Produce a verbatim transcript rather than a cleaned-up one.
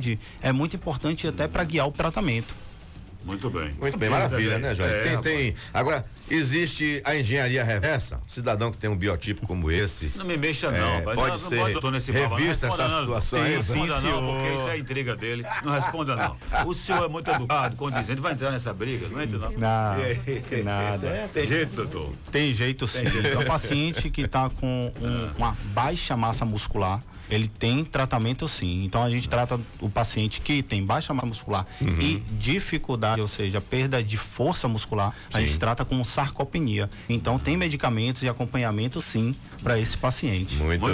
idade é muito importante até para guiar o tratamento. Muito bem. Muito bem, maravilha, né, Jorge? É, tem, tem. Agora, existe a engenharia reversa? Cidadão que tem um biotipo como esse. Não me mexa, é, não. Vai, pode não, ser. Não pode, nesse revista papo, não essa não. situação. Não aí, responda sim, não, senhor. porque isso é a intriga dele. Não responda, não. O senhor é muito educado, condizente, vai entrar nessa briga, não entra, não? Não, nada. É, tem jeito, doutor. Tem jeito sim. Então, o paciente que está com um, uma baixa massa muscular, ele tem tratamento sim. Então a gente trata o paciente que tem baixa massa muscular uhum. e dificuldade, ou seja, perda de força muscular, sim. a gente trata como sarcopenia. Então tem medicamentos e acompanhamento sim para esse paciente. Muito